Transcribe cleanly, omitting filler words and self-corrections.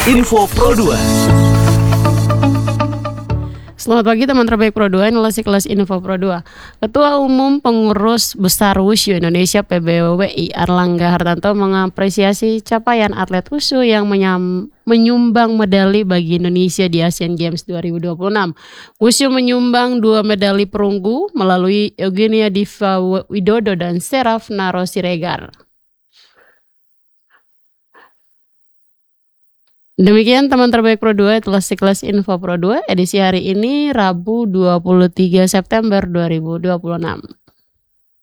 Info Pro 2. Selamat pagi teman terbaik Pro 2, inilah kelas Info Pro 2. Ketua Umum Pengurus Besar Wushu Indonesia PBWI Erlangga Hartanto mengapresiasi capaian atlet wushu yang menyumbang medali bagi Indonesia di Asian Games 2026. Wushu menyumbang 2 medali perunggu melalui Eugenia Diva Widodo dan Seraf Naro Siregar. Demikian teman terbaik Pro 2, itulah kelas Info Pro 2 edisi hari ini Rabu 23 September 2026.